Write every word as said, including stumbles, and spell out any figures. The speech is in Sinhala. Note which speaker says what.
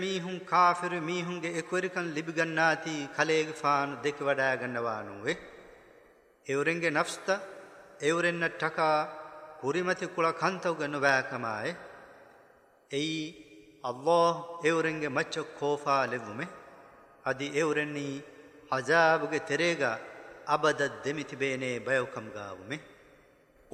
Speaker 1: මීහුන් කාෆිරු මීහුන්ගේ එක්වරිකන් ලිබිගන්නාති කලේග ෆානු දෙක වඩා ගන්නවානුවේ එවරෙන්ගේ නෆ්ස්ත එවරෙන්න ටකා කුරිමති කුල කන්තවග නොවෑකමාය එයි අල්ලාහ් එවරෙන්ගේ මච්ච කෝෆා ලෙවුමේ අදි එවරෙන්නී අජාබුගේ තෙරේග අබද දෙමිති බේනේ බයෝකම් ගාවුමේ